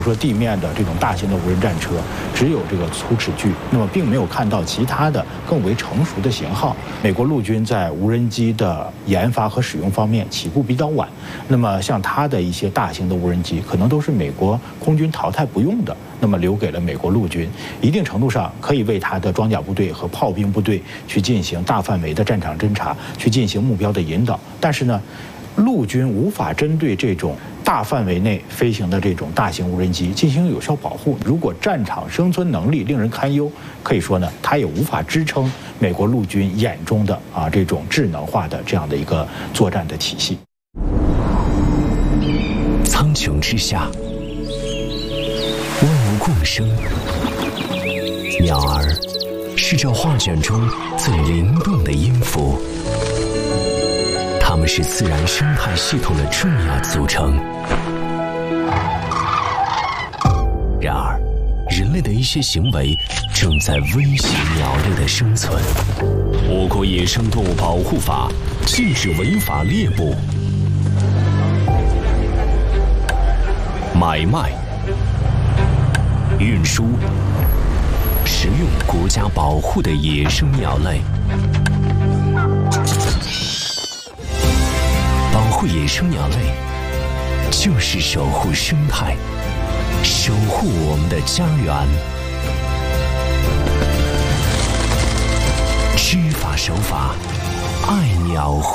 说地面的这种大型的无人战车，只有这个粗齿巨，那么并没有看到其他的更为成熟的型号。美国陆军在无人机的研发和使用方面起步比较晚，那么像它的一些大型的无人机，可能都是美国空军淘汰不用的，那么留给了美国陆军，一定程度上可以为它的装甲部队和炮兵部队去进行大范围的战场侦察，去进行目标的引导。但是呢，陆军无法针对这种大范围内飞行的这种大型无人机进行有效保护。如果战场生存能力令人堪忧，可以说呢，它也无法支撑美国陆军眼中的这种智能化的这样的一个作战的体系。 苍穹之下，万物共生，鸟儿是这画卷中最灵动的音符。它们是自然生态系统的重要组成。然而，人类的一些行为正在威胁鸟类的生存。我国野生动物保护法禁止违法猎捕、买卖、运输、食用国家保护的野生鸟类。保护野生鸟类，就是守护生态，守护我们的家园。知法守法，爱鸟。